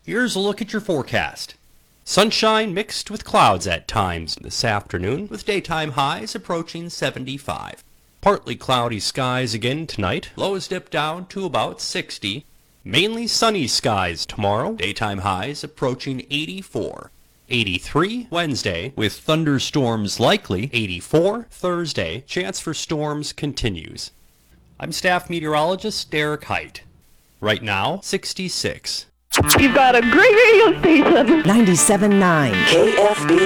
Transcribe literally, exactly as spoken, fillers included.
Here's a look at your forecast. Sunshine mixed with clouds at times this afternoon, with daytime highs approaching seventy-five. Partly cloudy skies again tonight. Lows dip down to about sixty. Mainly sunny skies tomorrow. Daytime highs approaching eighty-four. eighty-three Wednesday, with thunderstorms likely. eighty-four Thursday. Chance for storms continues. I'm staff meteorologist Derek Height. Right now, sixty-six. You've got a great radio station. ninety-seven point nine K F B